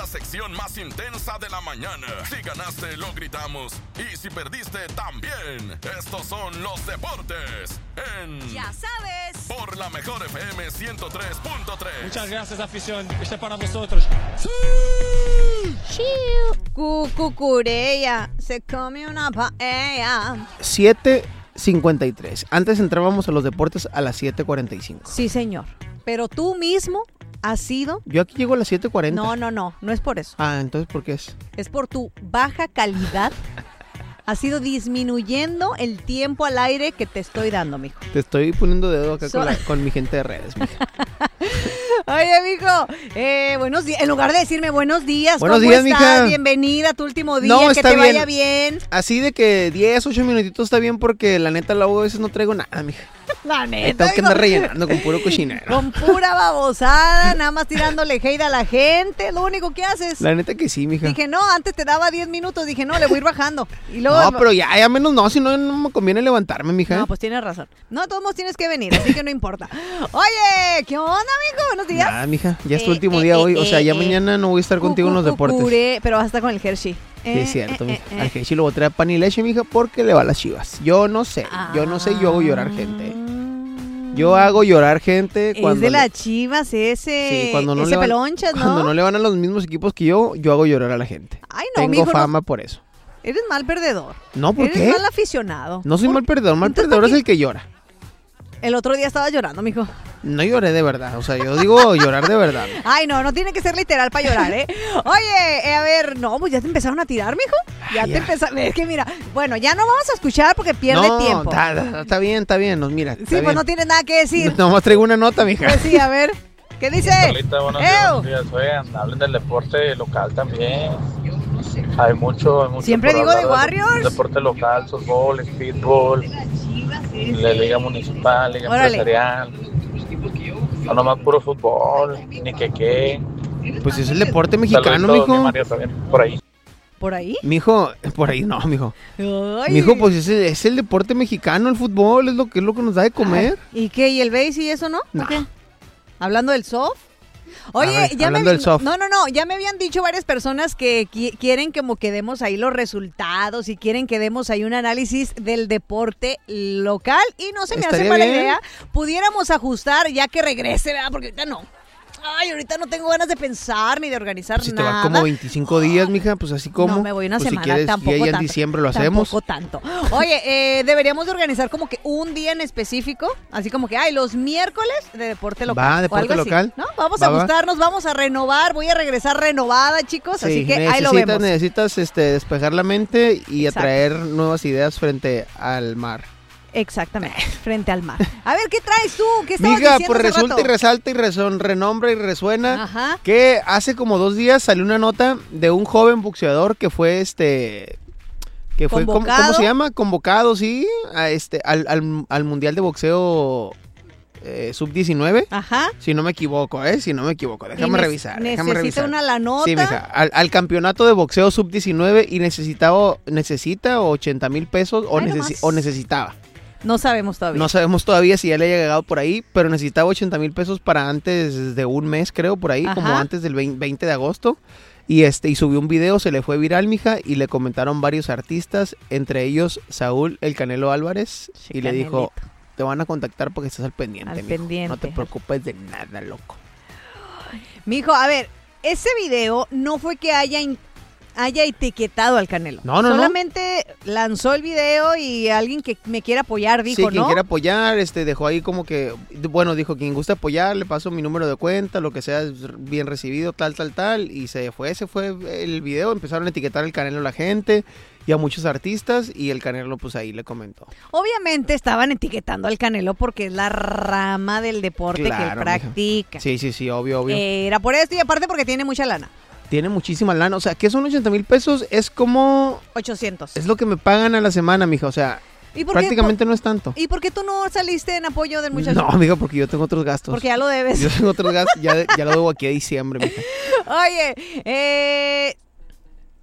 la sección más intensa de la mañana. Si ganaste, lo gritamos. Y si perdiste, también. Estos son los deportes Ya sabes. Por la mejor FM 103.3. Muchas gracias, afición. Este es para vosotros. Cucureya, se come una paella. 7:53. Antes entrábamos a los deportes a las 7:45. Sí, señor. Pero tú mismo has sido... Yo aquí llego a las 7:40. No es por eso. Ah, entonces ¿por qué es? Es por tu baja calidad. Has ido disminuyendo el tiempo al aire que te estoy dando, mijo. Te estoy poniendo dedo acá con mi gente de redes, mija. Oye, mijo, buenos días. En lugar de decirme buenos días, buenos ¿cómo días, estás? Mija. Bienvenida a tu último día, no, que te vaya bien. Así de que 10, 8 minutitos está bien porque la neta luego a veces no traigo nada, mija. La neta. Tengo que andar rellenando con puro cochinero. Con pura babosada, nada más tirándole hate a la gente, lo único que haces. La neta que sí, mija. Dije, no, antes te daba 10 minutos, dije, no, le voy a ir bajando. Y luego, no, pero ya menos no, si no me conviene levantarme, mija. No, pues tienes razón. No, todos modos tienes que venir, así que no importa. Oye, ¿qué onda, amigo? Buenos días. Nada, mija, ya es tu último día hoy, o sea, ya mañana no voy a estar contigo en los deportes. Pero vas a estar con el Hershey. Sí, es cierto, mija. Al Hershey lo voy a traer pan y leche, mija, porque le va a las Chivas. Yo no sé, yo hago llorar gente. Yo hago llorar gente cuando... Es de las Chivas ese, sí, cuando no ese pelonchas, ¿no? Cuando no le van a los mismos equipos que yo hago llorar a la gente. Ay, no, Tengo fama por eso. Eres mal perdedor. No, ¿por qué? Eres mal aficionado. No soy mal perdedor, mal perdedor es el que llora. El otro día estaba llorando, mijo. No lloré de verdad, o sea, yo digo llorar de verdad. Ay, no tiene que ser literal para llorar, ¿eh? Oye, a ver, no, pues ya te empezaron a tirar, mijo. Ya te empezaron, es que mira, bueno, ya no vamos a escuchar porque pierde tiempo. Está bien, nos mira. Sí, pues no tienes nada que decir. Nomás traigo una nota, mija. Pues sí, a ver, ¿qué dice? Carlita, buenos días. Oigan, hablen del deporte local también. Hay mucho siempre digo de Warriors. Deporte local, softball, speedball, la liga municipal, liga empresarial. No nomás puro fútbol, ni qué. Pues es el deporte mexicano, mijo. Mario, por ahí. ¿Por ahí? Mijo, por ahí no, mijo. Ay. Mijo, pues es el deporte mexicano, el fútbol, es lo que nos da de comer. Ay, ¿y qué? ¿Y el base y eso no? No. ¿Qué? ¿Hablando del soft? Oye, del soft. No, ya me habían dicho varias personas que quieren como que demos ahí los resultados y quieren que demos ahí un análisis del deporte local y no se me hace mala idea. Pudiéramos ajustar ya que regrese, ¿verdad? Porque ahorita no. Ay, ahorita no tengo ganas de pensar ni de organizar pues si nada. te va como 25 días, mija, pues así como. No, me voy una pues semana, si quieres, tampoco ya tanto. en diciembre lo hacemos. Tampoco tanto. Oye, deberíamos de organizar como que un día en específico, así como que, los miércoles de deporte local. Va, deporte local. ¿No? Vamos a gustarnos, vamos a renovar, voy a regresar renovada, chicos, sí, así que ahí lo vemos. Necesitas despejar la mente y atraer nuevas ideas frente al mar. Exactamente, frente al mar. A ver, ¿qué traes tú? ¿Qué estabas Mija, diciendo pues hace resulta rato? y resalta y renombra y resuena. Ajá. Que hace como 2 días salió una nota de un joven boxeador que fue que fue ¿cómo se llama? Convocado, sí, al Mundial de Boxeo Sub-19. Ajá. Si no me equivoco, déjame revisar. Necesita una la nota. Sí, mija, al campeonato de boxeo Sub-19 y necesita 80,000 pesos o necesitaba. No sabemos todavía. No sabemos todavía si ya le haya llegado por ahí, pero necesitaba 80,000 pesos para antes de un mes, creo, por ahí, como antes del 20 de agosto. Y subió un video, se le fue viral, mija, y le comentaron varios artistas, entre ellos Saúl El Canelo Álvarez, y le dijo, te van a contactar porque estás al pendiente, mijo. No te preocupes de nada, loco. Mijo, a ver, ese video no fue que haya etiquetado al Canelo. No. Solamente lanzó el video y alguien que me quiera apoyar dijo, ¿no? Sí, quien quiera apoyar, dejó ahí como que, bueno, dijo, quien gusta apoyar, le paso mi número de cuenta, lo que sea, bien recibido, tal, y ese fue el video, empezaron a etiquetar al Canelo a la gente y a muchos artistas, y el Canelo pues ahí le comentó. Obviamente estaban etiquetando al Canelo porque es la rama del deporte que él practica. Mija. Sí, obvio. Era por esto y aparte porque tiene mucha lana. Tiene muchísima lana, o sea, ¿qué son 80,000 pesos? Es como... 800. Es lo que me pagan a la semana, mija, o sea, prácticamente no es tanto. ¿Y por qué tú no saliste en apoyo del muchacho? No, mija, porque yo tengo otros gastos. Porque ya lo debes. Yo tengo otros gastos, ya lo debo aquí a diciembre, mija. Oye,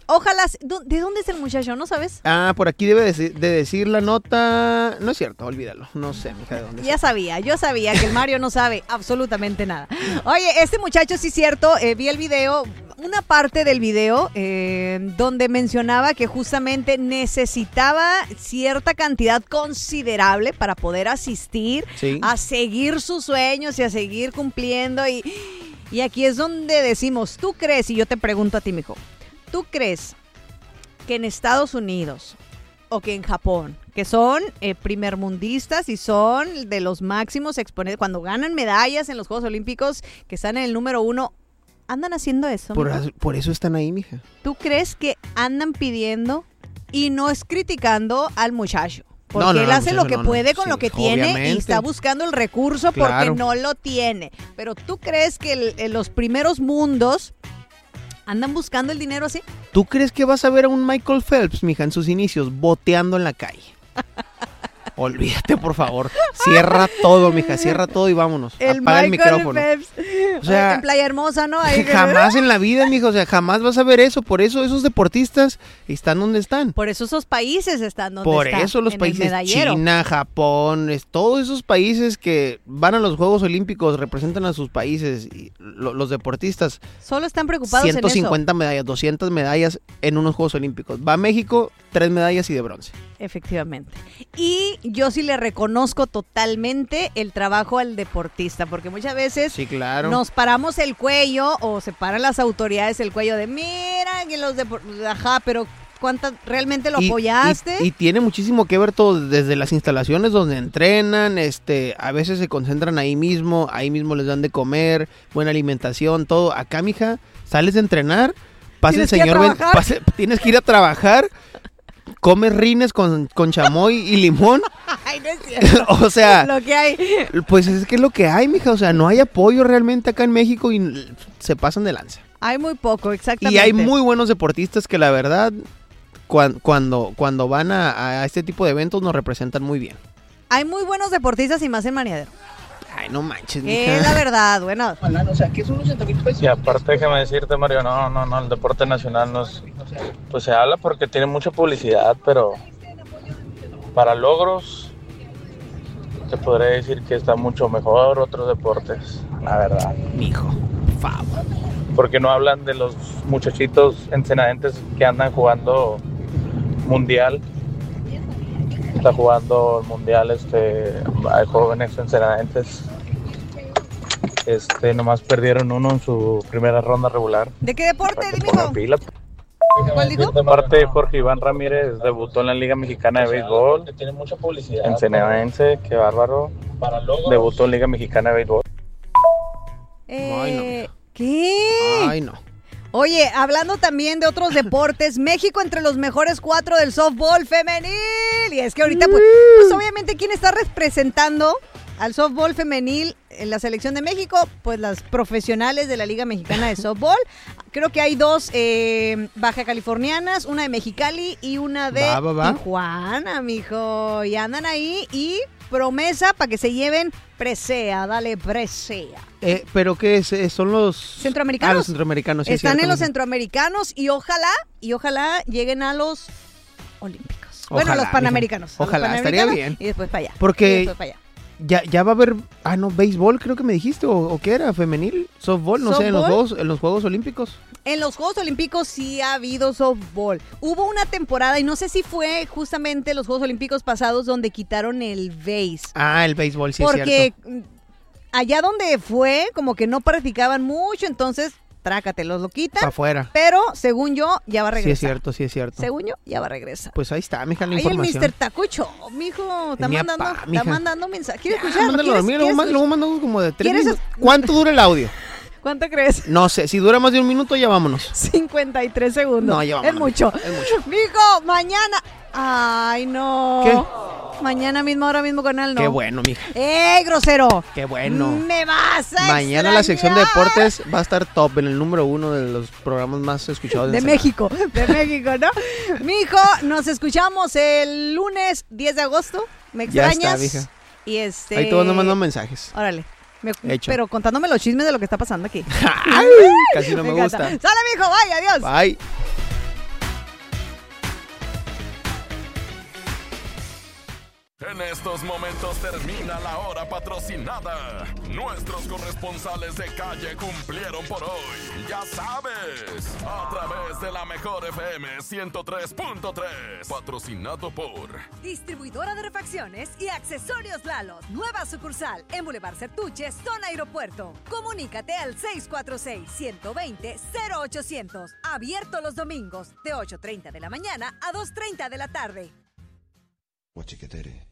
Ojalá, ¿de dónde es el muchacho? ¿No sabes? Por aquí debe de decir la nota. No es cierto, olvídalo. No sé, mija, de dónde es. Yo sabía que el Mario no sabe absolutamente nada. Oye, este muchacho sí es cierto, vi el video, una parte del video donde mencionaba que justamente necesitaba cierta cantidad considerable para poder asistir a seguir sus sueños y a seguir cumpliendo. Y aquí es donde decimos, ¿tú crees? Y yo te pregunto a ti, mijo, ¿tú crees que en Estados Unidos o que en Japón, que son primermundistas y son de los máximos exponentes, cuando ganan medallas en los Juegos Olímpicos, que están en el número 1, andan haciendo eso? Por eso están ahí, mija. ¿Tú crees que andan pidiendo y no es criticando al muchacho? Porque él hace lo que puede con lo que tiene, obviamente, y está buscando el recurso porque no lo tiene. Pero ¿tú crees que los primeros mundos andan buscando el dinero así? ¿Tú crees que vas a ver a un Michael Phelps, mija, en sus inicios, boteando en la calle? Olvídate, por favor. Cierra todo, mija, cierra todo y vámonos. Apaga el micrófono. Phelps. O sea, en Playa Hermosa, ¿no? Ahí, jamás en la vida, mija, o sea, jamás vas a ver eso. Por eso esos deportistas están donde están. Por eso esos países están donde están. Por eso los países, China, Japón, todos esos países que van a los Juegos Olímpicos, representan a sus países, y los deportistas. Solo están preocupados 150 medallas, 200 medallas en unos Juegos Olímpicos. Va a México, 3 medallas y de bronce. Efectivamente. Y yo sí le reconozco totalmente el trabajo al deportista, porque muchas veces nos paramos el cuello o se paran las autoridades el cuello de mira, que los pero ¿cuántas realmente lo apoyaste? Y tiene muchísimo que ver todo, desde las instalaciones donde entrenan, a veces se concentran ahí mismo les dan de comer, buena alimentación, todo. Acá, mija, sales de entrenar, pasa el señor, tienes que ir a trabajar. Comes rines con chamoy y limón. Ay, no es cierto. O sea, lo que hay. Pues es que es lo que hay, mija. O sea, no hay apoyo realmente acá en México y se pasan de lanza. Hay muy poco, exactamente. Y hay muy buenos deportistas que la verdad, cuando van a este tipo de eventos nos representan muy bien. Hay muy buenos deportistas y más en Maniadero. Ay, no manches, mija. Es la verdad, bueno. O sea, ¿qué son los 80,000 pesos? Y aparte, déjame decirte, Mario, no, el deporte nacional no es... Pues se habla porque tiene mucha publicidad, pero para logros te podría decir que está mucho mejor otros deportes, la verdad. Mijo, por favor. Porque no hablan de los muchachitos ensenadenses que andan jugando mundial. Está jugando el mundial, hay jóvenes ensenadenses. Nomás perdieron uno en su primera ronda regular. ¿De qué deporte, mijo? ¿Cuál dijo? Aparte, Jorge Iván Ramírez debutó en la Liga Mexicana de Béisbol. Que tiene mucha publicidad. Ensenadense, qué bárbaro. Debutó en Liga Mexicana de Béisbol. Ay, no. ¿Qué? Ay, no. Oye, hablando también de otros deportes, México entre los mejores 4 del softball femenil. Y es que ahorita, pues obviamente, ¿quién está representando al softball femenil en la selección de México? Pues las profesionales de la Liga Mexicana de Softball. Creo que hay 2 baja californianas, una de Mexicali y una de Tijuana, mijo. Y andan ahí y promesa para que se lleven presea, dale presea. ¿Pero qué es? ¿Son los centroamericanos? Los centroamericanos, sí. Están en los centroamericanos y ojalá lleguen a los olímpicos. Bueno, los panamericanos. Ojalá, estaría bien. Y después para allá. Porque ya va a haber, béisbol creo que me dijiste, o qué era, femenil, softball, no sé, en los Juegos Olímpicos. En los Juegos Olímpicos sí ha habido softball. Hubo una temporada, y no sé si fue justamente los Juegos Olímpicos pasados, donde quitaron el béis. El béisbol, sí, porque es cierto. Allá donde fue, como que no practicaban mucho, entonces trácatelos, lo quitan. Para afuera. Pero, según yo, ya va a regresar. Sí es cierto. Según yo, ya va a regresar. Pues ahí está, mija, la información. El Mr. Tacucho, mijo, está mandando mensaje. ¿Quieres escuchar? Luego mando como de 3 minutos. ¿Cuánto dura el audio? ¿Cuánto crees? No sé, si dura más de 1 minuto, ya vámonos. 53 segundos. No, ya vámonos. Es mucho. Mijo, mañana. Ay, no. ¿Qué? Mañana mismo, ahora mismo canal, ¿no? Qué bueno, mija. Grosero! ¡Qué bueno! ¡Me vas a Mañana extrañar! La sección de deportes va a estar top, en el número 1 de los programas más escuchados de México. De México, ¿no? Mijo, nos escuchamos el lunes 10 de agosto. ¿Me extrañas? Ya está, mija. Y ahí te van mandando mensajes. Órale. Pero contándome los chismes de lo que está pasando aquí. Casi no me gusta. Sale, mijo, bye, adiós. Bye. estos momentos termina la hora patrocinada. Nuestros corresponsales de calle cumplieron por hoy. Ya sabes, a través de la Mejor FM 103.3. Patrocinado por Distribuidora de Refacciones y Accesorios Lalo. Nueva sucursal en Boulevard Certuche, zona Aeropuerto. Comunícate al 646-120-0800. Abierto los domingos de 8:30 de la mañana a 2:30 de la tarde. Guachiquetere.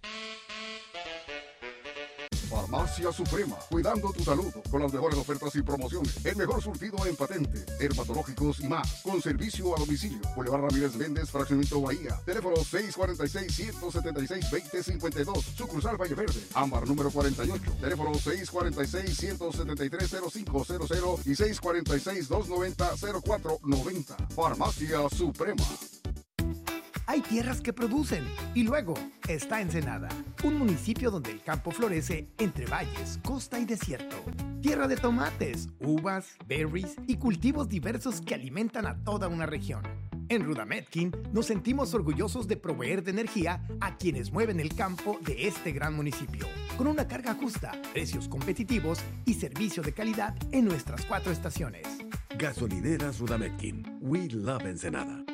Farmacia Suprema, cuidando tu salud con las mejores ofertas y promociones. El mejor surtido en patente, dermatológicos y más, con servicio a domicilio. Boulevard Ramírez Méndez, Fraccionamiento Bahía. Teléfono 646-176-2052. Sucursal Valle Verde. Ámbar número 48. Teléfono 646-173-0500 y 646-290-0490. Farmacia Suprema. Hay tierras que producen y luego está Ensenada, un municipio donde el campo florece entre valles, costa y desierto. Tierra de tomates, uvas, berries y cultivos diversos que alimentan a toda una región. En Rudametkin nos sentimos orgullosos de proveer de energía a quienes mueven el campo de este gran municipio, con una carga justa, precios competitivos y servicio de calidad en nuestras 4 estaciones. Gasolineras Rudametkin. We love Ensenada.